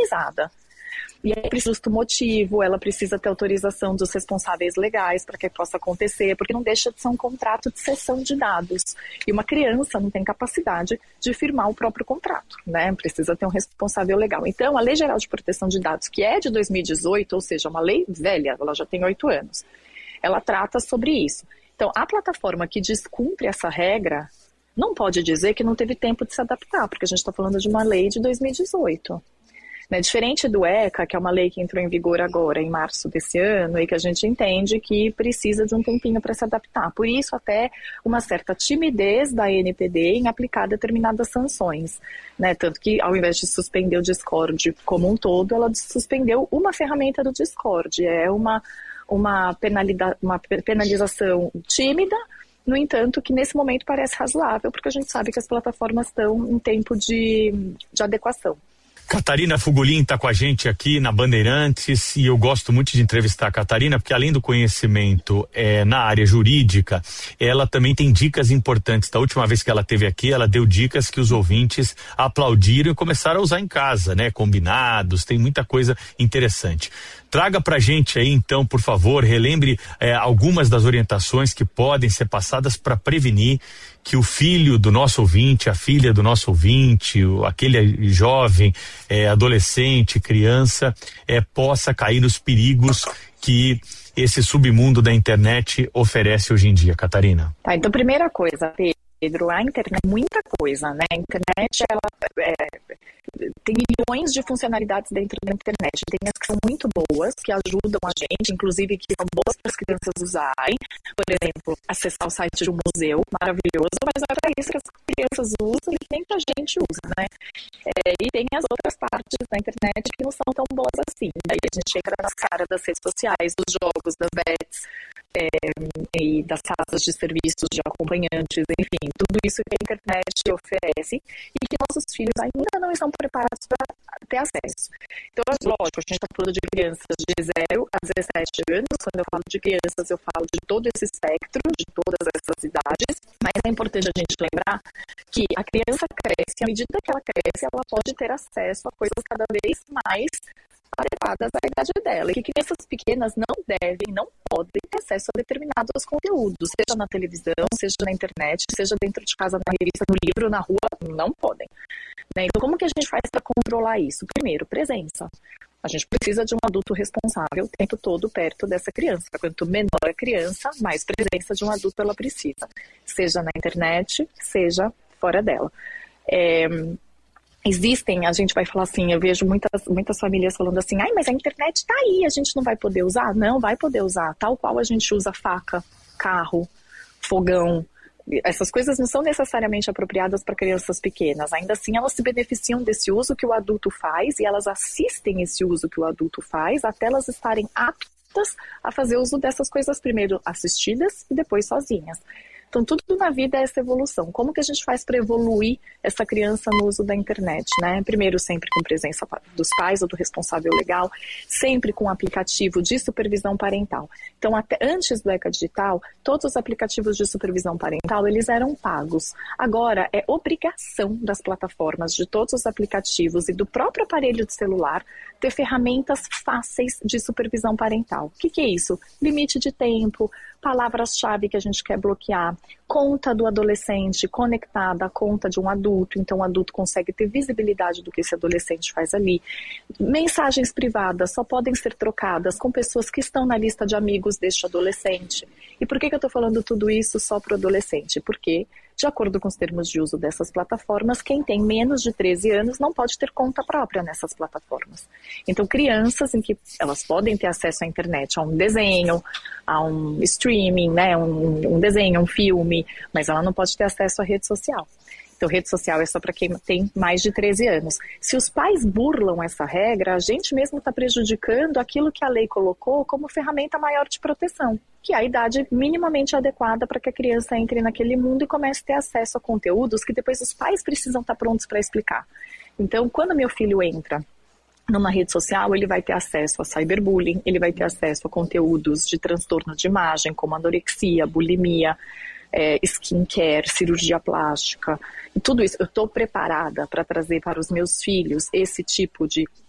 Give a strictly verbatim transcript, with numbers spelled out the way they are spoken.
autorizada. E aí precisa do motivo, ela precisa ter autorização dos responsáveis legais para que possa acontecer, porque não deixa de ser um contrato de cessão de dados. E uma criança não tem capacidade de firmar o próprio contrato, né? Precisa ter um responsável legal. Então, a Lei Geral de Proteção de Dados, que é de dois mil e dezoito, ou seja, uma lei velha, ela já tem oito anos, ela trata sobre isso. Então, a plataforma que descumpre essa regra não pode dizer que não teve tempo de se adaptar, porque a gente está falando de uma lei de dois mil e dezoito. Né, diferente do ECA, que é uma lei que entrou em vigor agora, em março desse ano, e que a gente entende que precisa de um tempinho para se adaptar. Por isso, até uma certa timidez da A N P D em aplicar determinadas sanções. Né, tanto que, ao invés de suspender o Discord como um todo, ela suspendeu uma ferramenta do Discord. É uma, uma, penalida, uma penalização tímida, no entanto, que nesse momento parece razoável, porque a gente sabe que as plataformas estão em tempo de, de adequação. Catarina Fugolin está com a gente aqui na Bandeirantes e eu gosto muito de entrevistar a Catarina porque além do conhecimento é, na área jurídica, ela também tem dicas importantes. Da última vez que ela esteve aqui, ela deu dicas que os ouvintes aplaudiram e começaram a usar em casa, né? Combinados, tem muita coisa interessante. Traga pra gente aí então, por favor, relembre eh, algumas das orientações que podem ser passadas para prevenir que o filho do nosso ouvinte, a filha do nosso ouvinte, o, aquele jovem, eh, adolescente, criança, eh, possa cair nos perigos que esse submundo da internet oferece hoje em dia, Catarina. Tá, então primeira coisa, Pedro, a internet é muita coisa, né? A internet, ela é, tem milhões de funcionalidades dentro da internet. Tem as que são muito boas, que ajudam a gente, inclusive que são boas para as crianças usarem. Por exemplo, acessar o site de um museu, maravilhoso, mas não é para isso que as crianças usam e que nem a gente usa, né? É, e tem as outras partes da internet que não são tão boas assim. Daí a gente entra nas caras das redes sociais, dos jogos, das bets, É, e das casas de serviços de acompanhantes, enfim, tudo isso que a internet oferece e que nossos filhos ainda não estão preparados para ter acesso. Então, lógico, a gente está falando de crianças de zero a dezessete anos. Quando eu falo de crianças, eu falo de todo esse espectro, de todas essas idades, mas é importante a gente lembrar que a criança cresce, e à medida que ela cresce, ela pode ter acesso a coisas cada vez mais adequadas à idade dela, e que crianças pequenas não devem, não podem ter acesso a determinados conteúdos, seja na televisão, seja na internet, seja dentro de casa, na revista, no livro, na rua, não podem. Né? Então, como que a gente faz para controlar isso? Primeiro, presença. A gente precisa de um adulto responsável o tempo todo perto dessa criança. Quanto menor a criança, mais presença de um adulto ela precisa, seja na internet, seja fora dela. É... Existem, a gente vai falar assim, eu vejo muitas, muitas famílias falando assim, ai, mas a internet tá aí, a gente não vai poder usar? Não, vai poder usar, tal qual a gente usa faca, carro, fogão. Essas coisas não são necessariamente apropriadas para crianças pequenas, ainda assim elas se beneficiam desse uso que o adulto faz e elas assistem esse uso que o adulto faz até elas estarem aptas a fazer uso dessas coisas primeiro assistidas e depois sozinhas. Então, tudo na vida é essa evolução. Como que a gente faz para evoluir essa criança no uso da internet, né? Primeiro, sempre com presença dos pais ou do responsável legal, sempre com aplicativo de supervisão parental. Então, até antes do ECA Digital, todos os aplicativos de supervisão parental, eles eram pagos. Agora, é obrigação das plataformas, de todos os aplicativos e do próprio aparelho de celular, ter ferramentas fáceis de supervisão parental. O que que é isso? Limite de tempo, palavras-chave que a gente quer bloquear, conta do adolescente conectada à conta de um adulto, então o adulto consegue ter visibilidade do que esse adolescente faz ali. Mensagens privadas só podem ser trocadas com pessoas que estão na lista de amigos deste adolescente. E por que que eu estou falando tudo isso só para o adolescente? Porque, de acordo com os termos de uso dessas plataformas, quem tem menos de treze anos não pode ter conta própria nessas plataformas. Então, crianças em que elas podem ter acesso à internet, a um desenho, a um streaming, né, um, um desenho, um filme, mas ela não pode ter acesso à rede social. Então, rede social é só para quem tem mais de treze anos. Se os pais burlam essa regra, a gente mesmo está prejudicando aquilo que a lei colocou como ferramenta maior de proteção, que é a idade minimamente adequada para que a criança entre naquele mundo e comece a ter acesso a conteúdos que depois os pais precisam estar prontos para explicar. Então, quando meu filho entra numa rede social, ele vai ter acesso a cyberbullying, ele vai ter acesso a conteúdos de transtorno de imagem, como anorexia, bulimia, é, skincare, cirurgia plástica, e tudo isso. Eu estou preparada para trazer para os meus filhos esse tipo de